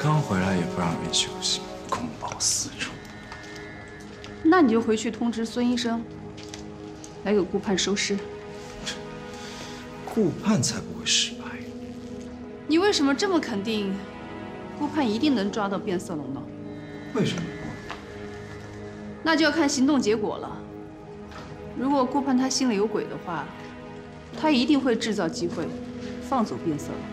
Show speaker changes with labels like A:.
A: 刚回来也不让人休息，公报私仇。
B: 那你就回去通知孙医生，来给顾盼收尸。
A: 顾盼才不会失败。
B: 你为什么这么肯定，顾盼一定能抓到变色龙呢？
A: 为什么？
B: 那就要看行动结果了。如果顾盼他心里有鬼的话，他一定会制造机会，放走变色龙。